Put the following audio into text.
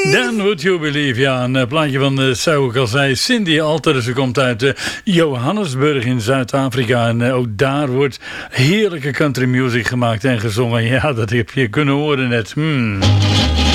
Then Would You Believe, ja, een plaatje van, zou ik al zei, Cindy Alter. Ze komt uit Johannesburg in Zuid-Afrika en ook daar wordt heerlijke country music gemaakt en gezongen. Ja, dat heb je kunnen horen net.